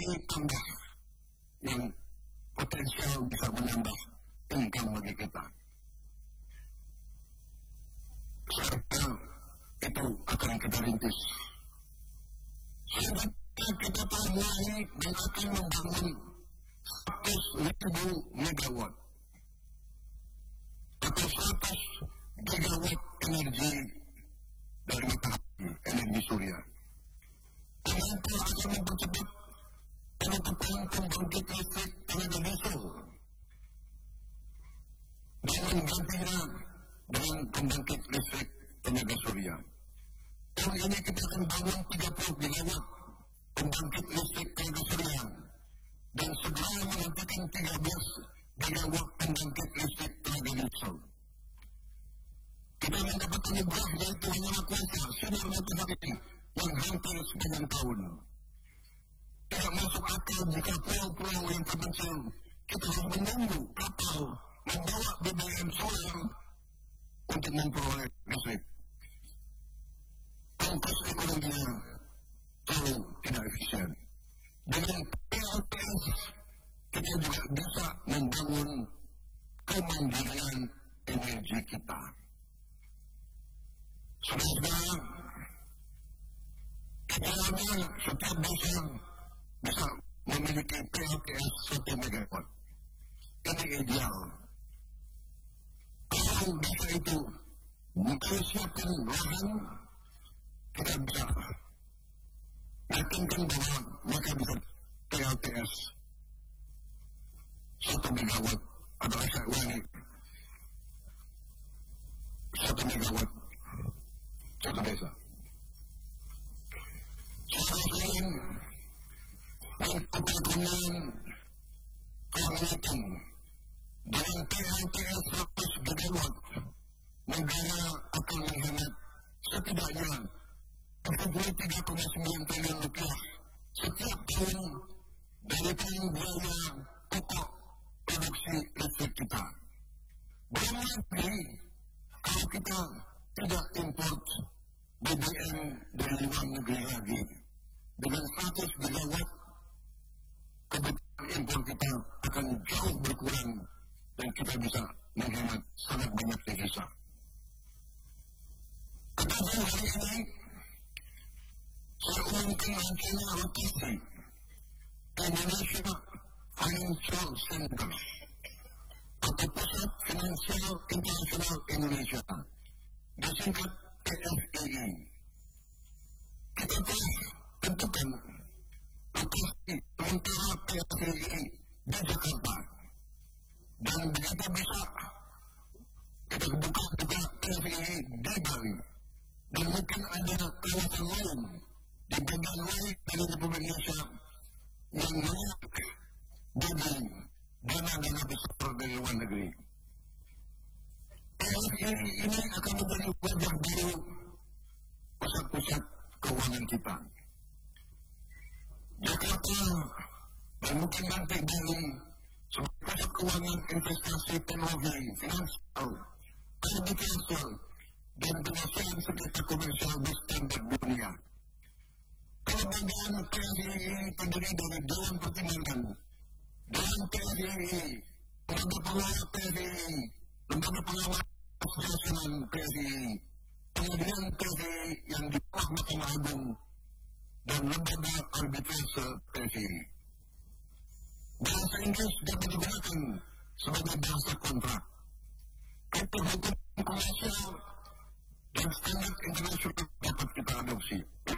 ini tambah yang potensial bisa menambah income bagi kita. Serta itu akan kita rintis. Sehingga kita telah mulai dan akan membangun 100.000 megawatt atau 100 gigawatt energi dari matahari, energi surya. Pemerintah akan mempercepat penutupan pembangkit listrik tenaga diesel dan menggantinya dengan pembangkit listrik tenaga surya. Tahun ini kita akan bangun 30 gigawatt pembangkit listrik tenaga surya dan segera menantikan 13 gigawatt pembangkit listrik tenaga diesel. Kita mendapat anugerah dari Tuhan Yang Maha Kuasa sinar matahari yang hampir 9 tahun. Tidak masuk akal jika pulau-pulau yang terpencil kita harus menunggu kapal membawa BBM solar untuk memperoleh listrik. Ongkos ekonominya jauh tidak efisien. Dengan PLTS kita juga bisa membangun kemandirian energi kita. Saudara, kita setiap desa bisa memiliki PLTS 1 megawatt. Ini ideal. Kalau desa itu mempersiapkan lahan, kita bisa yakinkan bahwa mereka bisa PLTS 1 megawatt adalah saya ulangi 1 megawatt satu desa. Selain memperkuatkan kelanjutan dengan PLTS 100 gigawatt, negara akan menghemat setidaknya 43,9 triliun rupiah setiap tahun dari biaya pokok produksi listrik kita. Belum lagi kalau kita tidak import BBM dari luar negeri lagi. Dengan 100 gigawatt kebutuhan impor kita akan jauh berkurang dan kita bisa menghemat sangat banyak devisa. Pada hari ini saya umumkan rencana rotasi Indonesia Financial Center atau Pusat Finansial Internasional Indonesia, disingkat PFII. Kita telah tentukan lokasi sementara PFII di Jakarta, dan begitu bisa kita buka juga PFII di Bali, dan mungkin ada kawasan lain di bagian lain dari Republik Indonesia yang layak bagi dana-dana besar dari luar negeri. PFII ini akan menjadi wajah baru pusat-pusat keuangan kita. Jakarta dan mungkin nanti Bali sebagai pusat keuangan investasi teknologi, finansial, agrikultur, dan penyelesaian sekitar komersial di standar dunia. Kalau bagian PFII terdiri dari Dewan Pertimbangan, Dewan PFII, Lembaga Pengelola PFII, Lembaga Pengawas Nasional PFII, Pengadilan PFII yang di bawah Mahkamah Agung, dan Lembaga Arbitrase PFII. Bahasa Inggris dapat digunakan sebagai bahasa kontrak. Hukum komersial dan standar internasional dapat kita adopsi.